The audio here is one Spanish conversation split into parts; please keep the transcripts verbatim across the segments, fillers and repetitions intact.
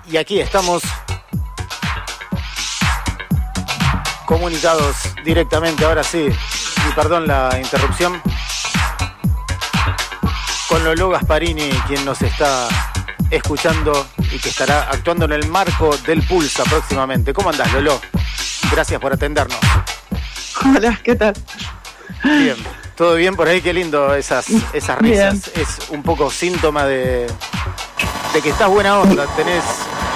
Y aquí estamos comunicados directamente, ahora sí, y perdón la interrupción, con Lolo Gasparini, quien nos está escuchando y que estará actuando en el marco del Pulsa próximamente. ¿Cómo andás, Lolo? Gracias por atendernos. Hola, ¿qué tal? Bien, ¿todo bien por ahí? Qué lindo esas, esas risas. Bien. Es un poco síntoma de, de que estás buena onda, tenés...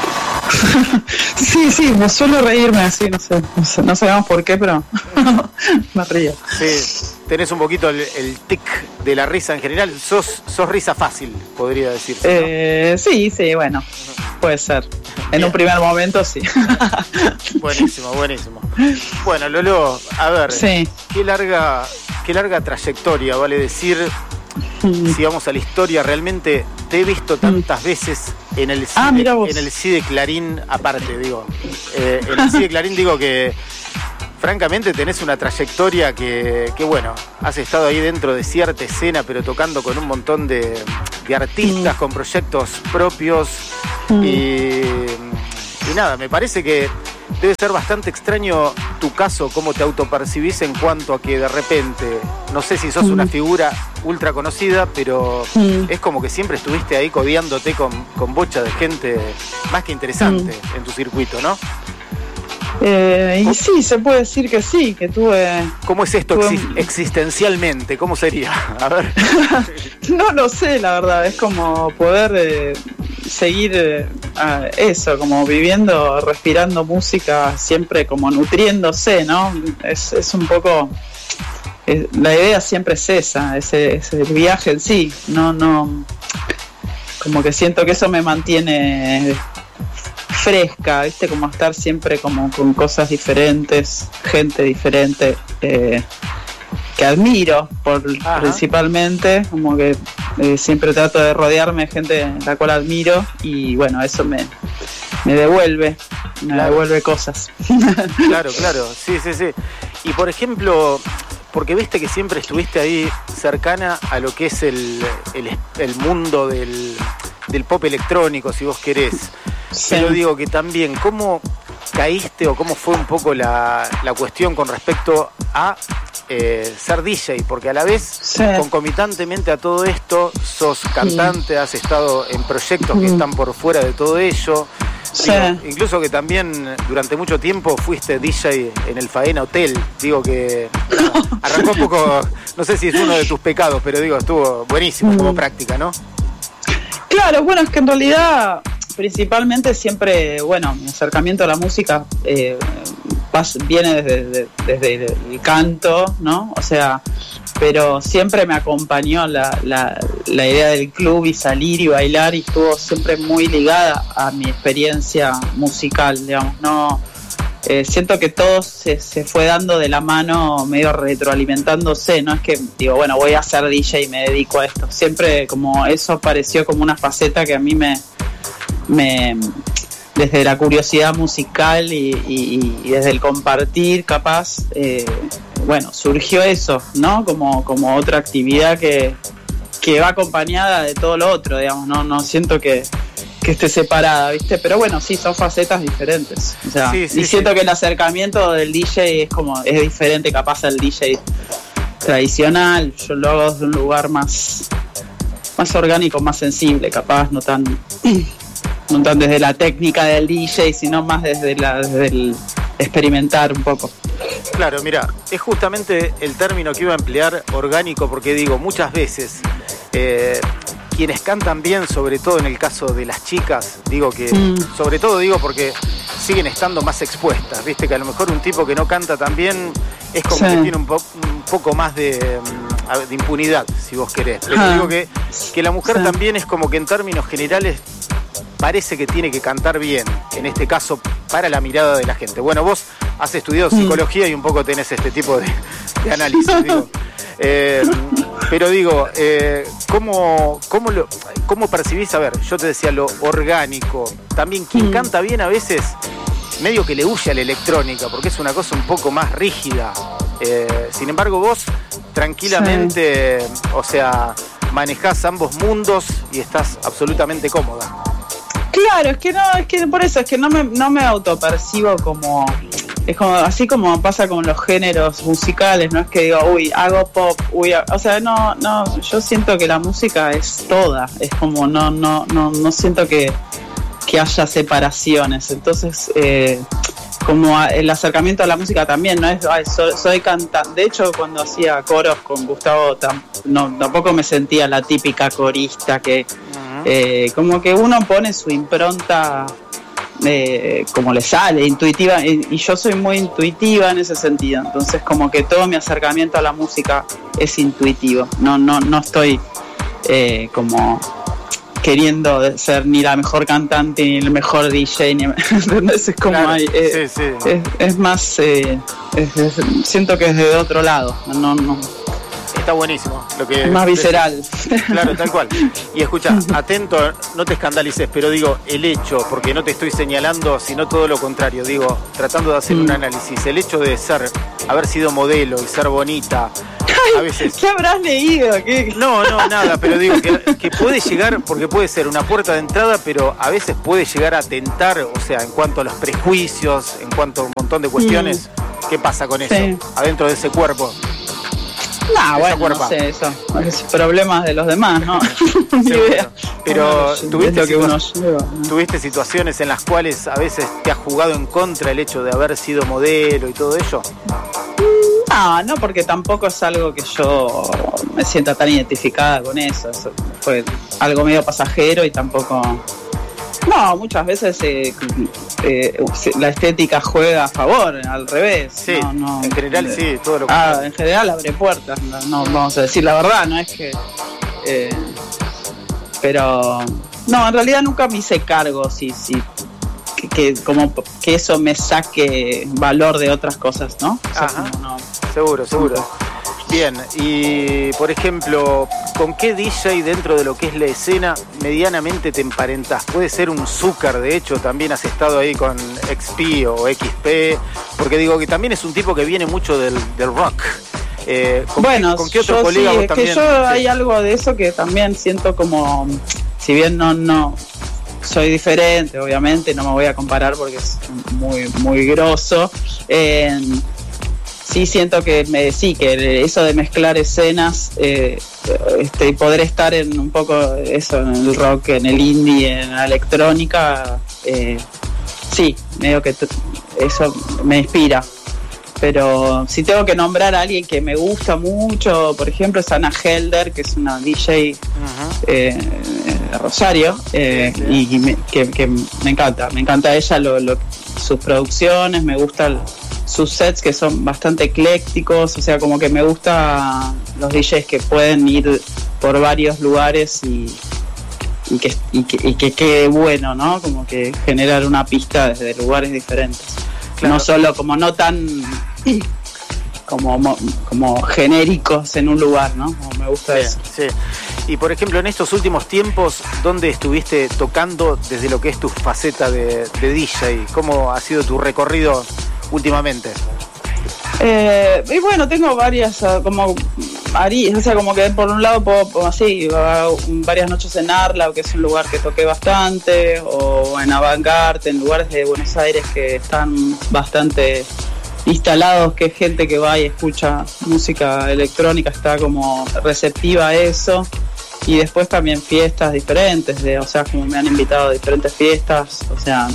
Sí, sí, me suelo reírme así, no sé, no, sé, no sabemos por qué, pero me río. Sí, tenés un poquito el, el tic de la risa en general, sos, sos risa fácil, podría decirse, eh, ¿no? Sí, sí, bueno, puede ser. En Bien. Un primer momento, sí. Buenísimo, buenísimo. Bueno, Lolo, a ver, sí. qué larga, qué larga trayectoria, vale decir, mm. si vamos a la historia, realmente te he visto tantas mm. veces en el, ah, C I D, en el C I D Clarín, aparte, digo, eh, en el C I D Clarín digo que francamente tenés una trayectoria que, que bueno, has estado ahí dentro de cierta escena, pero tocando con un montón de, de artistas, mm. con proyectos propios, mm. y, y nada, me parece que debe ser bastante extraño tu caso, cómo te autopercibís en cuanto a que de repente, no sé si sos mm. una figura ultra conocida, pero mm. es como que siempre estuviste ahí codeándote con, con bocha de gente más que interesante mm. en tu circuito, ¿no? Eh, y sí, se puede decir que sí, que tuve... ¿Cómo es esto tuve... exi- existencialmente? ¿Cómo sería? A ver. No lo sé, la verdad, es como poder... Eh... seguir eh, eso, como viviendo, respirando música, siempre como nutriéndose, ¿no? Es, es un poco, es, la idea siempre es esa, ese, ese el viaje en sí, no, no, como que siento que eso me mantiene fresca, ¿viste? Como estar siempre como con cosas diferentes, gente diferente, eh, que admiro por Ajá. principalmente, como que eh, siempre trato de rodearme de gente la cual admiro y bueno, eso me, me devuelve, me claro. devuelve cosas. Claro, claro, sí, sí, sí. Y por ejemplo, porque viste que siempre estuviste ahí cercana a lo que es el, el, el mundo del, del pop electrónico, si vos querés. Sí. Pero digo que también, ¿cómo caíste o cómo fue un poco la, la cuestión con respecto a eh, ser D J? Porque a la vez, sí. concomitantemente a todo esto, sos cantante, sí. has estado en proyectos mm. que están por fuera de todo ello. Sí. Digo, incluso que también durante mucho tiempo fuiste D J en el Faena Hotel. Digo que no, arrancó un poco, no sé si es uno de tus pecados, pero digo, estuvo buenísimo mm. como práctica, ¿no? Claro, bueno, es que en realidad... principalmente siempre, bueno, mi acercamiento a la música eh, viene desde, desde el canto, ¿no? O sea, pero siempre me acompañó la, la, la idea del club y salir y bailar y estuvo siempre muy ligada a mi experiencia musical, digamos, no... Eh, siento que todo se, se fue dando de la mano, medio retroalimentándose, no es que digo, bueno, voy a ser D J y me dedico a esto, siempre como eso apareció como una faceta que a mí me... Me, desde la curiosidad musical y, y, y desde el compartir capaz eh, bueno, surgió eso, ¿no? Como, como otra actividad que, que va acompañada de todo lo otro, digamos, no, no siento que, que esté separada, ¿viste? Pero bueno, sí, son facetas diferentes, o sea, sí, sí, y siento sí. que el acercamiento del D J es como, es diferente capaz al D J tradicional, yo lo hago desde un lugar más, más orgánico, más sensible, capaz, no tan... no tan desde la técnica del D J, sino más desde, la, desde el experimentar un poco. Claro, mira, es justamente el término que iba a emplear, orgánico, porque digo, muchas veces eh, quienes cantan bien, sobre todo en el caso de las chicas, digo que, mm. sobre todo digo porque siguen estando más expuestas, viste que a lo mejor un tipo que no canta tan bien es como sí. que tiene un, po- un poco más de, de impunidad, si vos querés. Pero ah. digo que, que la mujer sí. también es como que en términos generales parece que tiene que cantar bien, en este caso para la mirada de la gente. Bueno, vos has estudiado psicología mm. y un poco tenés este tipo de, de análisis, digo. Eh, pero digo, eh, ¿cómo, cómo, lo, ¿cómo percibís? A ver, yo te decía lo orgánico. También quien mm. canta bien a veces medio que le huye a la electrónica, porque es una cosa un poco más rígida. Eh, sin embargo, vos tranquilamente, sí. o sea, manejás ambos mundos y estás absolutamente cómoda. Claro, es que no, es que por eso, es que no me, no me autopercibo como, es como, así como pasa con los géneros musicales, no es que digo, uy, hago pop, uy, o sea, no, no, yo siento que la música es toda, es como, no, no, no, no siento que, que haya separaciones, entonces, eh, como el acercamiento a la música también, no es, ay, soy, soy cantante. De hecho, cuando hacía coros con Gustavo, tam, no, tampoco me sentía la típica corista que, uh-huh. eh, como que uno pone su impronta eh, como le sale, intuitiva, y, y yo soy muy intuitiva en ese sentido. Entonces, como que todo mi acercamiento a la música es intuitivo. No, no, no estoy eh, como queriendo ser ni la mejor cantante ni el mejor D J, ni, ¿entendés? Es como claro, hay, eh, sí, sí. Es, es más eh, es, es, siento que es de otro lado, no, no. Está buenísimo lo que es más visceral. Claro, tal cual. Y escucha, atento, no te escandalices, pero digo, el hecho, porque no te estoy señalando, sino todo lo contrario, digo, tratando de hacer mm. un análisis, el hecho de ser, haber sido modelo y ser bonita, a veces... ¿Qué habrás leído? ¿Qué? No, no, nada, pero digo que, que puede llegar, porque puede ser una puerta de entrada, pero a veces puede llegar a tentar, o sea, en cuanto a los prejuicios, en cuanto a un montón de cuestiones, mm. ¿qué pasa con eso? Sí. Adentro de ese cuerpo. No, bueno, cuerpa. No sé eso. Es problemas de los demás, ¿no? Ni idea. Pero no, ¿tuviste, lo que uno situa- lleva, ¿no? ¿tuviste situaciones en las cuales a veces te has jugado en contra el hecho de haber sido modelo y todo ello? No, no, porque tampoco es algo que yo me sienta tan identificada con eso. Eso fue algo medio pasajero y tampoco... No, muchas veces eh, eh, la estética juega a favor, al revés. Sí, no, no, en general eh, sí, todo lo que... Ah, en general abre puertas, no, no vamos a decir la verdad, no es que... Eh, pero... No, en realidad nunca me hice cargo, sí, sí, que, que como que eso me saque valor de otras cosas, ¿no? O sea, Ajá, como no, seguro, seguro. Bien, y por ejemplo, ¿con qué D J dentro de lo que es la escena medianamente te emparentás? Puede ser un Zucker, de hecho, también has estado ahí con X P o X P, porque digo que también es un tipo que viene mucho del, del rock. Eh, ¿con, bueno, qué, ¿con qué otro yo colega sí, vos es también? que yo sí. Hay algo de eso que también siento como, si bien no, no soy diferente, obviamente, no me voy a comparar porque es muy, muy grosso. Eh, Sí siento que me sí que eso de mezclar escenas eh, este, y poder estar en un poco eso en el rock, en el indie, en la electrónica, eh, sí, medio que t- eso me inspira. Pero si tengo que nombrar a alguien que me gusta mucho, por ejemplo, es Ana Helder, que es una D J uh-huh. eh, de Rosario, eh, sí, sí. y me, que, que me encanta, me encanta ella, lo, lo, sus producciones, me gustan sus sets que son bastante eclécticos, o sea, como que me gusta los D Js que pueden ir por varios lugares y, y que y que, y que quede bueno, ¿no? Como que generar una pista desde lugares diferentes. Claro. No solo como no tan como como genéricos en un lugar, ¿no? Como me gusta sí, eso. Sí. Y por ejemplo, en estos últimos tiempos, ¿dónde estuviste tocando desde lo que es tu faceta de, de D J? ¿Cómo ha sido tu recorrido últimamente? Eh, y bueno, tengo varias, como o sea, como que por un lado puedo, así, varias noches en Arla, que es un lugar que toqué bastante, o en Avantgarde, en lugares de Buenos Aires que están bastante instalados, que gente que va y escucha música electrónica está como receptiva a eso. Y después también fiestas diferentes, de, o sea, como me han invitado a diferentes fiestas, o sea...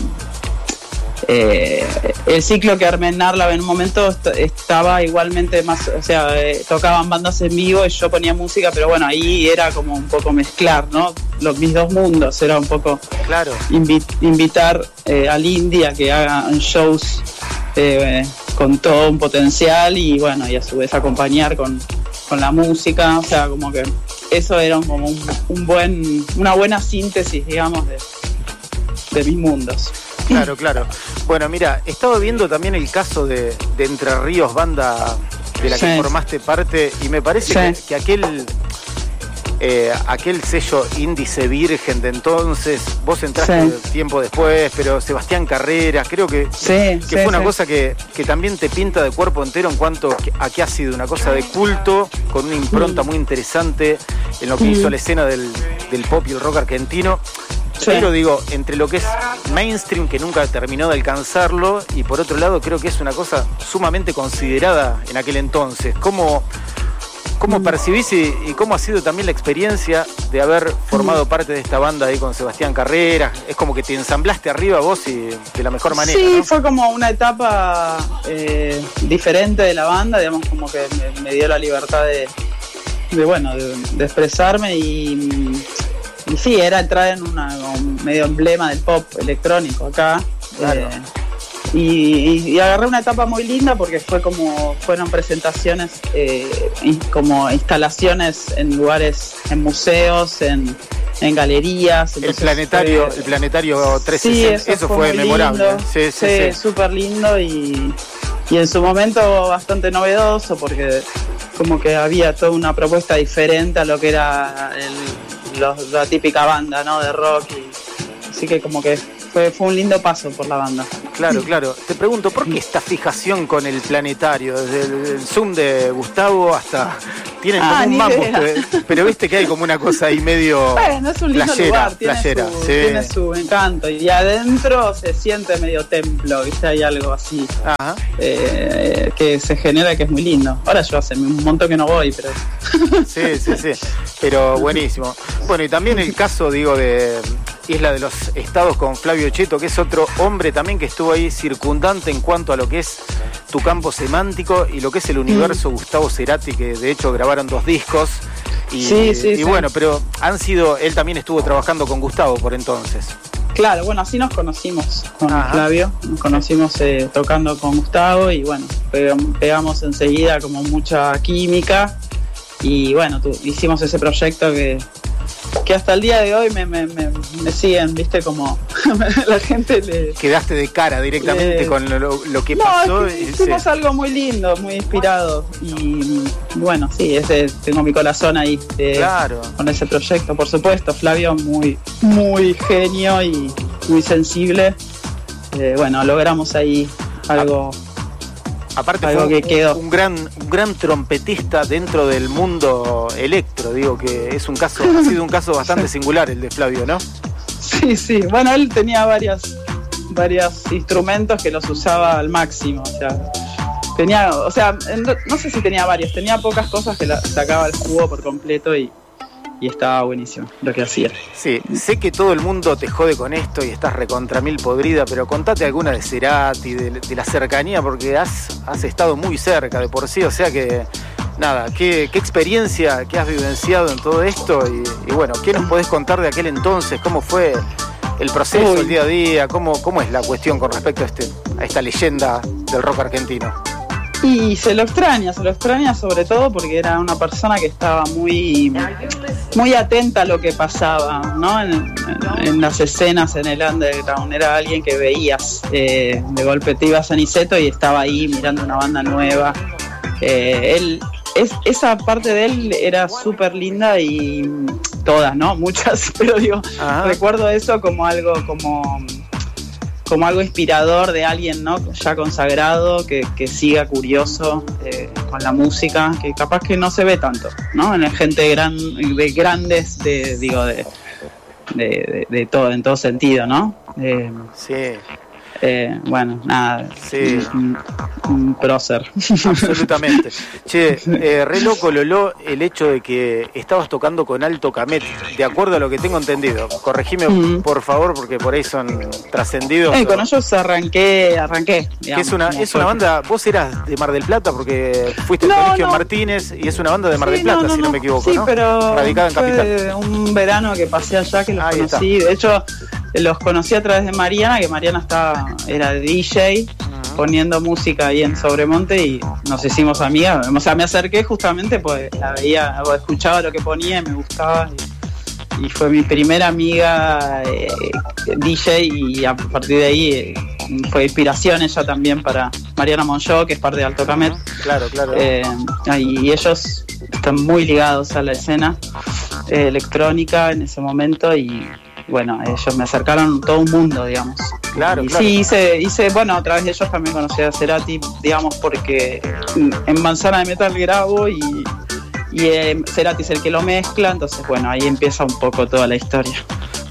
Eh, el ciclo que armé en Narla en un momento est- estaba igualmente más, o sea, eh, tocaban bandas en vivo y yo ponía música, pero bueno, ahí era como un poco mezclar, ¿no? Los, mis dos mundos, era un poco claro. invi- invitar eh, al indie a que hagan shows eh, con todo un potencial y bueno, y a su vez acompañar con, con la música, o sea, como que eso era como un, un buen, una buena síntesis, digamos, de, de mis mundos. Claro, claro. Bueno, mira, he estado viendo también el caso de, de Entre Ríos, banda de la sí. que formaste parte, y me parece sí. que, que aquel eh, aquel sello índice virgen de entonces, vos entraste sí. tiempo después, pero Sebastián Carreras, creo que, sí, que sí, fue una sí. cosa que, que también te pinta de cuerpo entero en cuanto a que ha sido una cosa de culto, con una impronta mm. muy interesante en lo que mm. hizo la escena del, del pop y el rock argentino. Sí. Pero digo, entre lo que es mainstream, que nunca terminó de alcanzarlo, y por otro lado creo que es una cosa sumamente considerada en aquel entonces. ¿Cómo, cómo mm. percibís y, y cómo ha sido también la experiencia de haber formado mm. parte de esta banda ahí con Sebastián Carreras? Es como que te ensamblaste arriba vos y de la mejor manera. Sí, ¿no? Fue como una etapa eh, diferente de la banda, digamos, como que me, me dio la libertad de, de bueno, de, de expresarme y... Y sí, era entrar en una, un medio emblema del pop electrónico acá. Claro. Eh, y, y agarré una etapa muy linda porque fue como fueron presentaciones, eh, como instalaciones en lugares, en museos, en, en galerías. El planetario, fue, el planetario trescientos sesenta, sí, eso, eso fue, fue memorable. Lindo. Sí, sí, sí, súper sí. lindo y, y en su momento bastante novedoso porque como que había toda una propuesta diferente a lo que era el Los, la típica banda, ¿no? De rock y, así que como que fue, fue un lindo paso por la banda. Claro, claro. Te pregunto, ¿por qué esta fijación con el planetario? Desde el, el Zoom de Gustavo hasta... Tienen como ah, un mambo, pero viste que hay como una cosa ahí medio... Bueno, es un lindo playera, lugar, tiene, playera, su, sí. tiene su encanto. Y adentro se siente medio templo, viste, hay algo así. Ajá. Eh, que se genera, que es muy lindo. Ahora yo hace un montón que no voy, pero... Sí, sí, sí. Pero buenísimo. Bueno, y también el caso, digo, de Isla de los Estados con Flavio Cheto, que es otro hombre también que estuvo ahí circundante en cuanto a lo que es tu campo semántico y lo que es el universo mm. Gustavo Cerati, que de hecho grabaron dos discos. Y, sí, sí, y sí. bueno, pero han sido, él también estuvo trabajando con Gustavo por entonces. Claro, bueno, así nos conocimos con Ajá. Flavio, nos conocimos eh, tocando con Gustavo y bueno, pegamos enseguida como mucha química y bueno, tu, hicimos ese proyecto que, que hasta el día de hoy me, me, me, me siguen, viste, como la gente le... Quedaste de cara directamente le, con lo, lo que no, pasó. Es que hicimos sí. algo muy lindo, muy inspirado y bueno, sí, ese, tengo mi corazón ahí eh, claro. con ese proyecto, por supuesto. Flavio muy, muy genio y muy sensible. Eh, bueno, logramos ahí algo... Aparte algo fue que quedó. Un, un, gran, un gran trompetista dentro del mundo electro, digo que es un caso, ha sido un caso bastante singular el de Flavio, ¿no? Sí, sí, bueno, él tenía varias, varios instrumentos que los usaba al máximo, o sea, tenía, o sea, no, no sé si tenía varios, tenía pocas cosas que la, sacaba el jugo por completo y, y estaba buenísimo lo que hacía. Sí, sé que todo el mundo te jode con esto y estás recontra mil podrida, pero contate alguna de Cerati, de, de la cercanía, porque has, has estado muy cerca de por sí, o sea que, nada, qué, qué experiencia que has vivenciado en todo esto y, y bueno, ¿qué nos podés contar de aquel entonces? ¿Cómo fue el proceso, Uy. el día a día? ¿Cómo, cómo es la cuestión con respecto a, este, a esta leyenda del rock argentino? Y se lo extraña, se lo extraña sobre todo porque era una persona que estaba muy, muy atenta a lo que pasaba, ¿no? En, en, en las escenas, en el underground, era alguien que veías, eh, de golpe te ibas a Niceto y estaba ahí mirando una banda nueva. Eh, él, es, esa parte de él era súper linda y todas, ¿no? Muchas, pero digo, Ajá. recuerdo eso como algo como... como algo inspirador de alguien, ¿no? Ya consagrado, que, que siga curioso eh, con la música, que capaz que no se ve tanto, ¿no? En gente gran, de grandes, de, digo, de, de, de, de todo, en todo sentido, ¿no? Eh, sí. Eh, bueno, nada, sí. un, un prócer. Absolutamente. Che, eh, re loco, Lolo, el hecho de que estabas tocando con Alto Camet, de acuerdo a lo que tengo entendido. Corregime, mm. por favor, porque por ahí son trascendidos. Eh, con ellos arranqué, arranqué. Digamos, es una, es una banda, vos eras de Mar del Plata, porque fuiste al no, colegio no. Martínez, y es una banda de Mar sí, del Plata, no, no, si no me equivoco, sí, ¿no? Pero radicada en Capital. Un verano que pasé allá, que los ahí conocí. Está. De hecho, los conocí a través de Mariana, que Mariana estaba, era D J, uh-huh. poniendo música ahí en Sobremonte y nos hicimos amigas. O sea, me acerqué justamente pues la veía, o escuchaba lo que ponía y me gustaba. Y, y fue mi primera amiga eh, D J y a partir de ahí eh, fue inspiración ella también para Mariana Monjó, que es parte de Alto Camet. Claro, claro. Eh, y ellos están muy ligados a la escena eh, electrónica en ese momento y bueno, ellos me acercaron todo un mundo, digamos. Claro, y claro. Sí, hice, hice, bueno, a través de ellos también conocí a Cerati, digamos, porque en Manzana de Metal grabo y, y eh, Cerati es el que lo mezcla, entonces, bueno, ahí empieza un poco toda la historia.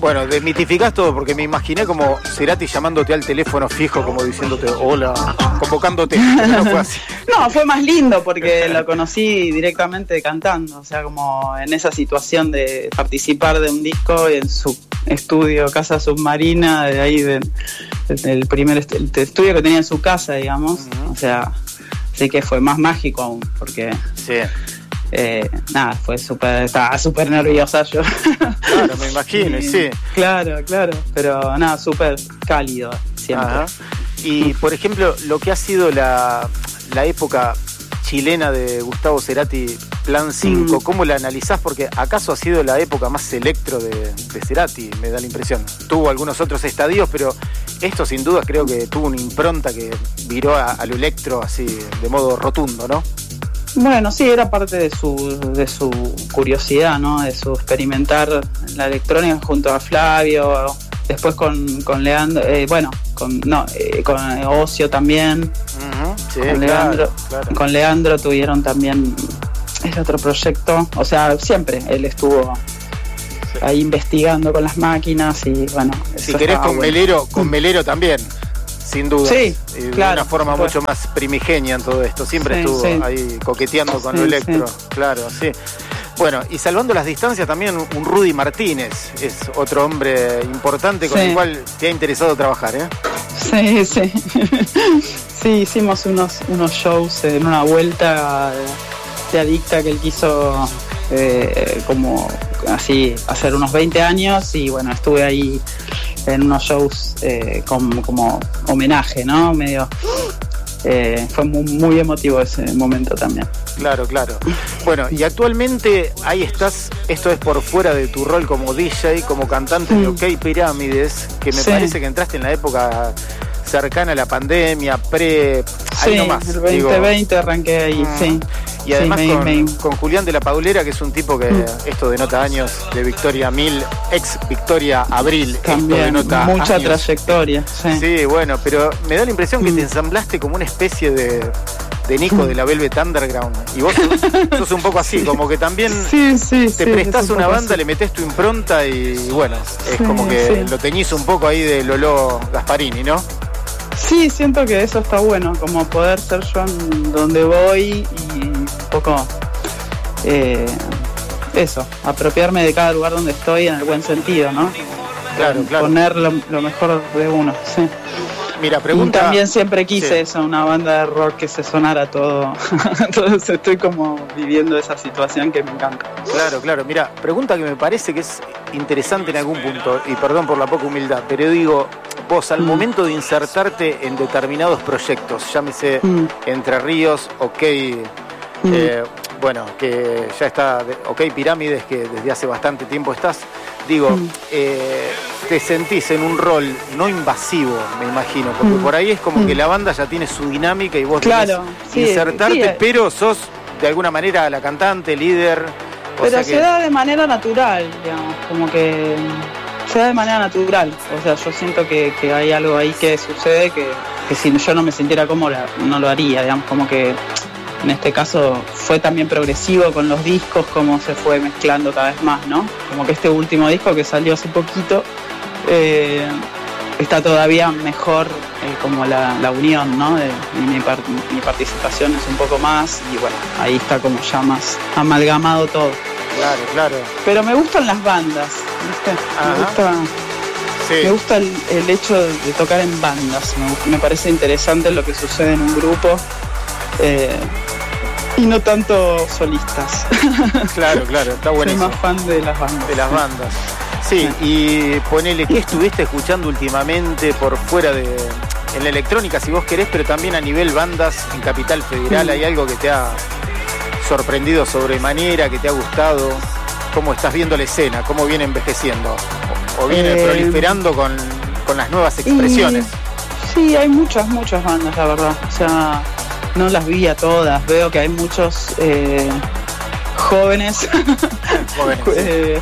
Bueno, desmitificás todo porque me imaginé como Cerati llamándote al teléfono fijo, como diciéndote hola, convocándote. No fue así. No, fue más lindo porque lo conocí directamente cantando, o sea, como en esa situación de participar de un disco en su estudio, casa submarina, de ahí de, de, del primer est- el estudio que tenía en su casa, digamos. Uh-huh. O sea, sí que fue más mágico aún, porque... Sí. Eh, nada, fue súper, estaba súper nerviosa yo. Claro, me imagino, y, sí. Claro, claro, pero nada, súper cálido siempre. Ajá. Y por ejemplo, lo que ha sido la, la época chilena de Gustavo Cerati, Plan cinco, mm. ¿cómo la analizás? Porque acaso ha sido la época más electro de, de Cerati, me da la impresión. Tuvo algunos otros estadios, pero esto sin duda creo que tuvo una impronta que viró a, a lo electro así de modo rotundo, ¿no? Bueno, sí, era parte de su de su curiosidad, ¿no? De su experimentar la electrónica junto a Flavio, después con, con Leandro, eh, bueno, con no, eh, con Ocio también. Uh-huh, sí, con Leandro, claro, claro. Con Leandro tuvieron también ese otro proyecto, o sea, siempre él estuvo sí. ahí investigando con las máquinas y bueno. Si querés con bueno. Melero, con Melero también. Sin duda, sí, y de claro, una forma pues. mucho más primigenia en todo esto. Siempre sí, estuvo sí. ahí coqueteando con sí, lo electro, sí. claro, sí. Bueno, y salvando las distancias también un Rudy Martínez es otro hombre importante con sí. el cual te ha interesado trabajar, ¿eh? Sí, sí. Sí, hicimos unos, unos shows en una vuelta de Adicta que él quiso eh, como así hacer unos veinte años y bueno, estuve ahí en unos shows eh, como, como homenaje, ¿no? Medio eh, fue muy, muy emotivo ese momento también. Claro, claro. Bueno, y actualmente ahí estás, esto es por fuera de tu rol como D J, como cantante mm. de OK Pirámides, que me sí. parece que entraste en la época cercana a la pandemia, pre... Sí, ahí nomás, el veinte veinte digo, arranqué ahí, mm. sí. Y además sí, con, me, me... con Julián de la Paulera, que es un tipo que mm. esto denota años de Victoria Mil, ex Victoria Abril. También, esto denota mucha años. Trayectoria. Sí. sí, bueno, pero me da la impresión que mm. te ensamblaste como una especie de, de Nico de la Velvet Underground. Y vos sos, sos un poco así, sí. como que también sí, sí, te sí, prestás una banda, así. Le metés tu impronta y bueno, es sí, como que sí. lo teñís un poco ahí de Lolo Gasparini, ¿no? Sí, siento que eso está bueno, como poder ser yo en donde voy y un poco eh, eso, apropiarme de cada lugar donde estoy en el buen sentido, ¿no? Claro, claro. Poner lo, lo mejor de uno, sí. Mira, pregunta... Y también siempre quise sí. eso, una banda de rock que se sonara todo. Entonces estoy como viviendo esa situación que me encanta. Claro, claro. Mira, pregunta que me parece que es interesante en algún punto, y perdón por la poca humildad, pero digo, vos al mm. momento de insertarte en determinados proyectos, llámese mm. Entre Ríos, OK, mm. eh, bueno, que ya está, OK Pirámides, que desde hace bastante tiempo estás, digo, mm. eh, te sentís en un rol no invasivo, me imagino, porque mm. por ahí es como mm. que la banda ya tiene su dinámica y vos claro, tenés sí, insertarte, sí. pero sos de alguna manera la cantante, líder. O pero sea se que... da de manera natural, digamos, como que se da de manera natural. O sea, yo siento que, que hay algo ahí que sucede que, que si yo no me sintiera cómoda, no lo haría, digamos, como que en este caso fue también progresivo con los discos, como se fue mezclando cada vez más, ¿no? Como que este último disco que salió hace poquito eh, está todavía mejor eh, como la, la unión, ¿no? De, y mi, part, mi participación es un poco más y bueno, ahí está como ya más amalgamado todo. Claro, claro. Pero me gustan las bandas, ¿viste? Ajá. Me gusta, sí. me gusta el, el hecho de tocar en bandas, me, me parece interesante lo que sucede en un grupo. Eh, y no tanto solistas. Claro, claro, está buenísimo. Soy más fan de las bandas. De las sí. bandas. Sí, sí, y ponele, ¿qué estuviste escuchando últimamente por fuera de... en la electrónica, si vos querés, pero también a nivel bandas en Capital Federal? Sí. ¿Hay algo que te ha sorprendido sobremanera, que te ha gustado? ¿Cómo estás viendo la escena? ¿Cómo viene envejeciendo? ¿O, o viene eh, proliferando con, con las nuevas expresiones? Y, sí, hay muchas, muchas bandas, la verdad. O sea... no las vi a todas, veo que hay muchos eh, jóvenes, jóvenes eh,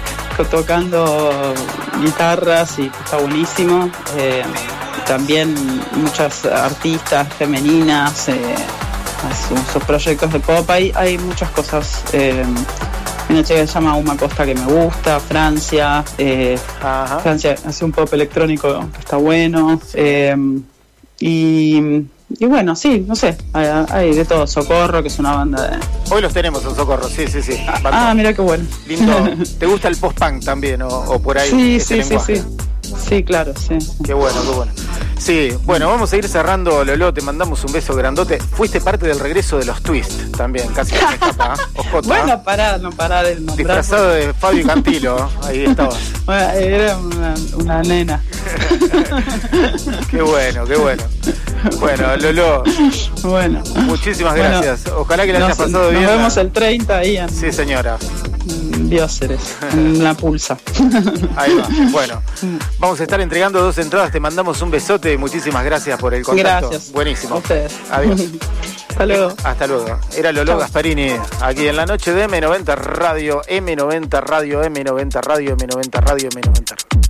tocando guitarras y está buenísimo. Eh, también muchas artistas femeninas, eh, sus, sus proyectos de pop, hay, hay muchas cosas eh, Hay una chica que se llama Uma Costa que me gusta, Francia, eh, Francia hace un pop electrónico que está bueno, eh, y, y bueno, sí, no sé, hay, hay de todo. Socorro, que es una banda de... Hoy los tenemos en Socorro, sí, sí, sí. Ah, ah, mira qué bueno. Lindo. ¿Te gusta el post-punk también o, o por ahí? Sí, sí, sí, sí. Sí, claro, sí. Qué bueno, qué bueno. Sí, bueno, vamos a ir cerrando, Lolo, te mandamos un beso grandote. Fuiste parte del regreso de los Twist también, casi me escapa, ¿eh? Ojota. Bueno, pará, no pará de nombrar. Disfrazado porque... de Fabio Cantilo, ahí estabas. Bueno, era una, una nena. Qué bueno, qué bueno. Bueno, Lolo. Bueno. Muchísimas gracias. Bueno, ojalá que la hayas pasado nos bien. Nos vemos el treinta ahí en... Sí, señora. Dióceres, en la Pulsa. Ahí va. Bueno, vamos a estar entregando dos entradas. Te mandamos un besote y muchísimas gracias por el contacto. Gracias. Buenísimo. A ustedes. Adiós. Hasta luego. Hasta luego. Era Lolo Chau. Gasparini aquí en la noche de eme noventa Radio, eme noventa Radio, eme noventa Radio, eme noventa Radio, eme noventa Radio.